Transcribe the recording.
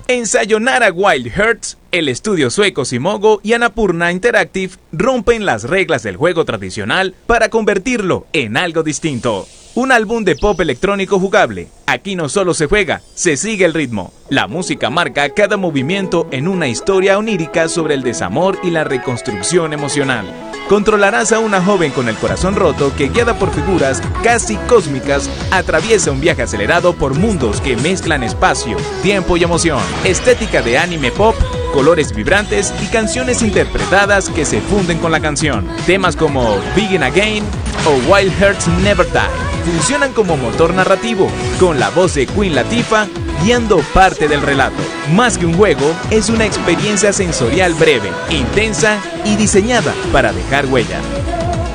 En Sayonara Wild Hearts, el estudio sueco Simogo y Annapurna Interactive rompen las reglas del juego tradicional para convertirlo en algo distinto. Un álbum de pop electrónico jugable. Aquí no solo se juega, se sigue el ritmo. La música marca cada movimiento en una historia onírica sobre el desamor y la reconstrucción emocional. Controlarás a una joven con el corazón roto que, guiada por figuras casi cósmicas, atraviesa un viaje acelerado por mundos que mezclan espacio, tiempo y emoción. Estética de anime pop, colores vibrantes y canciones interpretadas que se funden con la canción. Temas como Begin Again o Wild Hearts Never Die funcionan como motor narrativo, con la voz de Queen Latifah guiando parte del relato. Más que un juego, es una experiencia sensorial breve, intensa y diseñada para dejar huella.